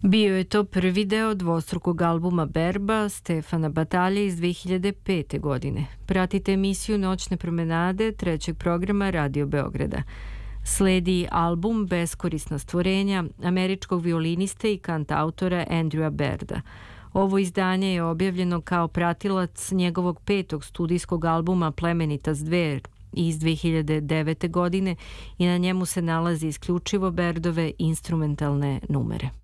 Bio je to prvi deo dvostrukog albuma Berba Stefana Batalje iz 2005. godine. Pratite emisiju Noćne promenade trećeg programa Radio Beograda. Sledi album Beskorisna stvorenja američkog violiniste i kantautora Andrewa Bairda. Ovo izdanje je objavljeno kao pratilac njegovog 5. studijskog albuma Plemenita zdver iz 2009. godine i na njemu se nalazi isključivo Bairdove instrumentalne numere.